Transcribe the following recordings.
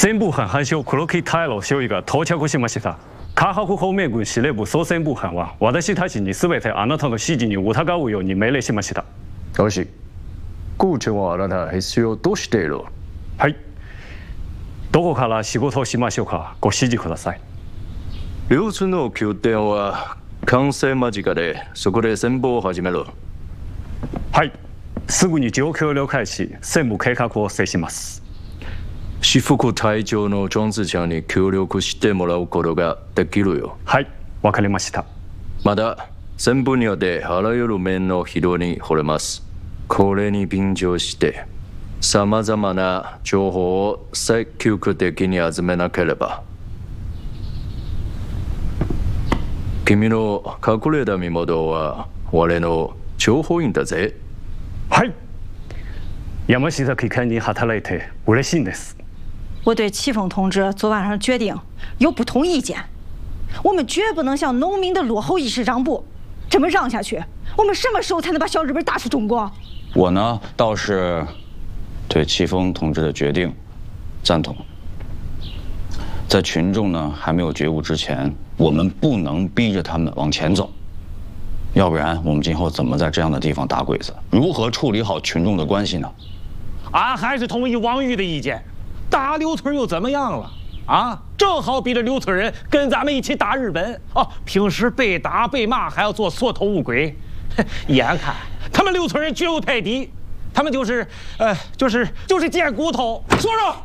全部班廃止を黒木太郎少尉が到着しました。カハフ方面軍司令部総選部班は私たちに全てあなたの指示に従うように命令しました。 よし、校長はあなた必要としている。 はい。どこから仕事をしましょうか。ご指示ください。 両津の拠点は完成間近で、そこで戦闘を始める。 はい。すぐに状況を了解し、全部計画を制します。 私服隊長のジョンズちゃんに協力してもらうことができるよ。 はい、わかりました。 まだ全分野であらゆる面の人に惚れます。これに便乗してさまざまな情報を積極的に集めなければ。君の隠れた身元は我の情報員だぜ。 はい。山下可以看你働いて嬉しいです。 我对戚风同志昨晚上决定有不同意见，我们绝不能向农民的落后意识让步。这么让下去，我们什么时候才能把小日本打出中国？ 我呢，倒是对戚风同志的决定赞同。在群众呢还没有觉悟之前，我们不能逼着他们往前走，要不然我们今后怎么在这样的地方打鬼子？如何处理好群众的关系呢？ 俺还是同意王玉的意见。打刘村又怎么样了？啊，正好逼着刘村人跟咱们一起打日本哦。平时被打被骂，还要做缩头乌龟。眼看他们刘村人觉悟太低，他们就是贱骨头。说说，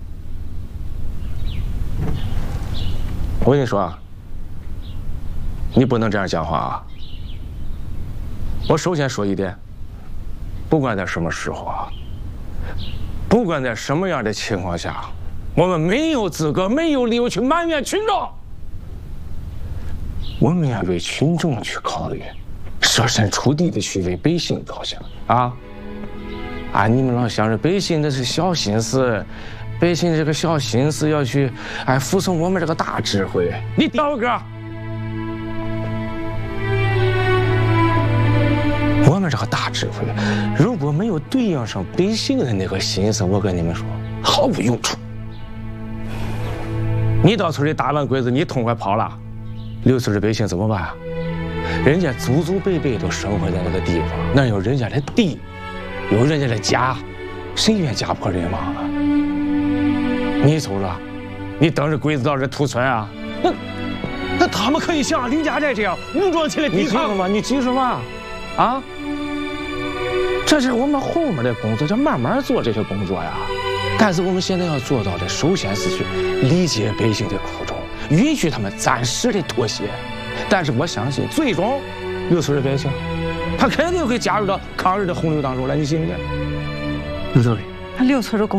我跟你说啊，你不能这样讲话啊。我首先说一点，不管在什么时候啊。不管在什么样的情况下，我们没有资格、没有理由去埋怨群众。我们要为群众去考虑，设身处地的去为百姓着想啊！你们老想着百姓那是小心思，百姓这个小心思要去服从我们这个大智慧。你等会儿，我们这个大智慧，如果没有对应上百姓的那个心思，我跟你们说，毫无用处。你到村里打完鬼子，你痛快跑了，刘村的百姓怎么办？人家祖祖辈辈都生活在那个地方，那有人家的地，有人家的家，谁愿家破人亡啊？你走了，你等着鬼子到这屠村啊？ 那他们可以像林家寨这样武装起来抵抗吗？你急什么？啊，这是我们后面的工作，要慢慢做这些工作呀。但是我们现在要做到的，首先是去理解百姓的苦衷，允许他们暂时的妥协。但是我相信，最终刘村的百姓，他肯定会加入到抗日的洪流当中来，你信不信？ 刘村的